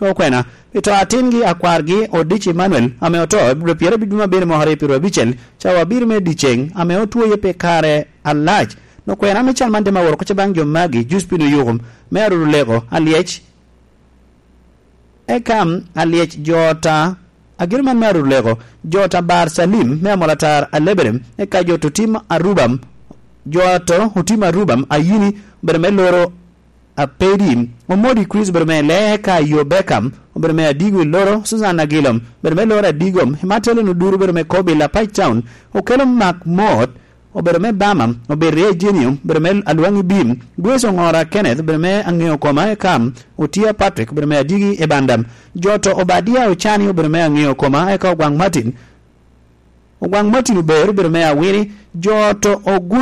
to kwena ito atingi akwargi Odich Emmanuel ameoto biro piere biduma bere mohare piro bichel chawa bir me dicheng ameotuo yepe kare alach no kwena mechal mande maworo ko chabang jomagi juspino yugum meru lego aliech ekam aliech jota agirman meru lego jota bar salim me molatar aleberem eka joto tim arubam joto hutima rubam ayini berme loro apedim omodi Chris berme leka yo Beckham berme digu loro Susanna Gilom berme loro digom himatelo nuduru berme Kobe la Pike Town okelo Macmod oberme Bamam oberre Genium berme alwangi bim gweso ngora Kenneth berme angeo koma ekam Otia Patrick berme digi ebandam joto Obadia Ochani berme angeo koma eka Ogwang Martin uber berme awiri joto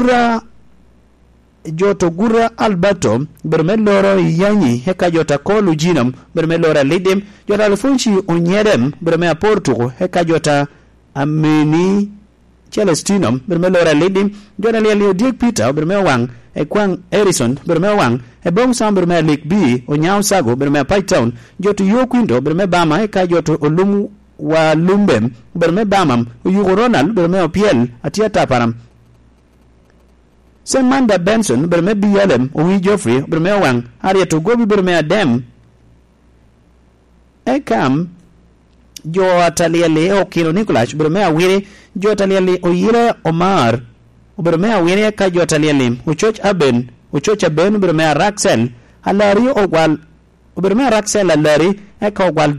Gura Alberto berme loro yanyi heka jota Kolu Jinam berme loro Lidim jota Alfonsi Onyedem berme Portugal heka jota Ameni Celestinum berme loro Lidim jota Leo Dick Peter berme wang Ekwang Harrison berme wang Ebong Sam berme Lake B Onyaw Sago berme Pike Town joto Yokwindo berme Bama heka joto Olumu wa Lumbem berme Bamam Yugo Ronald berme Opiel atia Taparam Semanda Benson berme BLM Owi Geoffrey berme wang Harriet Gobi berme Adem ekam jo ataliele Okino Nicholas berme awire jo ataliele Oyira Omar berme awire ka jo ataliele Uchoch Aben berme Raxel Alari Ogwal berme Raxel Alari eka Ogwal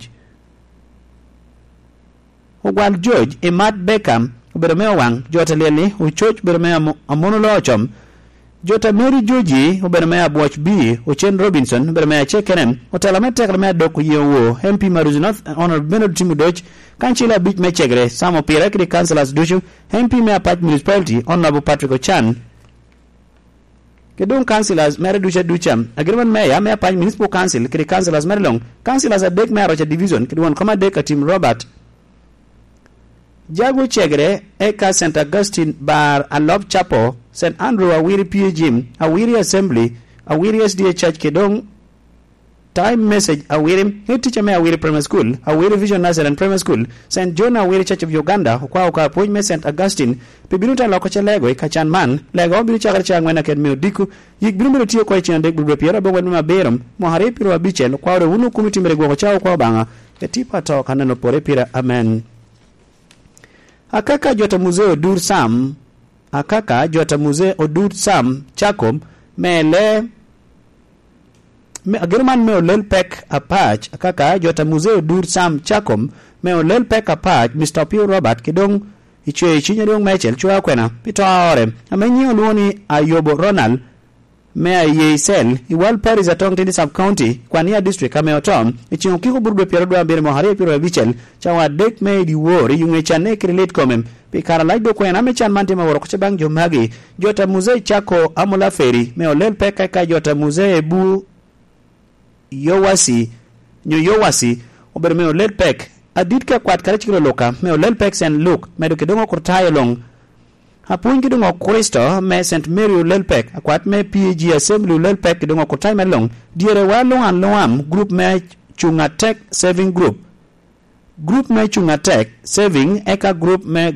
George Emat Beckham berme wang jota lele uchoch berme amono lochom jota Mary Joji berme Abwach B Ochen Robinson berme Chekenen otalamete berme dok yewo MP Maruzi North Honorable Bernard Timudoch Kanchila Beach Mechegre Samo Pira kri councilors dushu MP me Apache Municipality Honorable Patrick Ochan kedung councilors mere ducham agreement mayor me Apache Municipal Council kri councilors merlong councilors adek me Rocha Division kri won komade ka team Robert Jago Chegre eka St. Augustine Bar Alop Chapel St. Andrew Awiri PG Awiri Assembly Awiri SDA Church Kedong Time Message Awiri Teacher Me Awiri Primary School Awiri Vision Nursery and Primary School St. John Awiri Church of Uganda kwa Appointment St. Augustine Pibinuta Lokocha Lego Kachan Man Lego Biru Chakar Changwena Kedme Diku Yik Biru Tio kwa Chandek Biru Piera Bogwa Berum Mohare Piru Abichel kwa Unu Kumiti Merego Chao kwa Banga Ketipa Talk Hanano Pore Pira Amen. Akaka jota Museo Odur Sam Chakom mele Agirman me olel pek apach akaka jota Museo Odur Sam Chakom me olel pek apach Mr. Pio Robert kidong ichwe chinyadong mechel chua kwena pito aore amenyi oluoni Ayobo Ronald Mea Yeisel Iwal Paris atong tindi sub-county Kwania district ameotom Ichingo kiko burudwe pierodwa mbire mohare piro vichel Chawa dek me di wori Yunge chane kirelate komem Pikara lajdo kwen amechan mante mawaro kuchabang jomhagi Jota Musee Chako Amola Feri Meo lel peka ka jota Musee Ebu Yowasi Ober meo lel pek Adidka kwat karechikilo loka Meo lel pek sen look Medo kidongo kurtayo long Hapuin kidungo Kristo me St. Mary Lelpek akwat me PG Assembly Lelpek kidungo kutai melong diere walong an loam group me Chungatek Saving Group me Chungatek Saving eka group me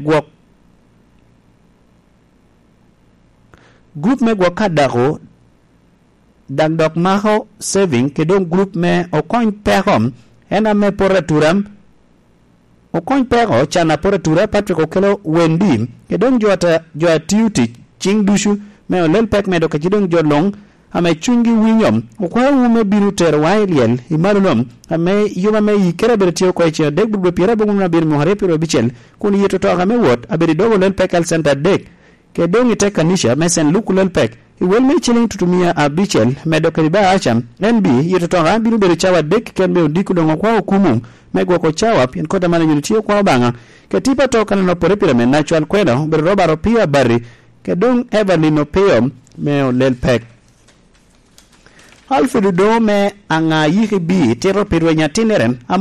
Kadaro Dagdok Maho Saving kidung group me Okoin Pehom ena me Poraturam Okony pego chana Poratura Patrick Okelo Wendim kedong joa tiuti ching dushu me olel pek medo kachidong jolong ame chungi winyom okwa ume biru terwa iliel imalulom ame yuma me yikera beretio kwa ichi dek bubwe pira bungu na biru muhare piro bichel kuni yeto toga me wot abiri dogo lel pek al center dek kedong ite kanisha mesen luku lel pek iwel me chiling tutumia abichel medo kariba acham NB yeto toga biru beru chawa dek kenbe undiku dongo kwa okumu megwa ko chawa pien koda mana nyulitio kwa banga ketipa toka na pore pyramid natural kweno ber robaro pia bari kedong Evelyn Opeo me lel pek Alfredo me anga yihi bi tero pirwe nyatineren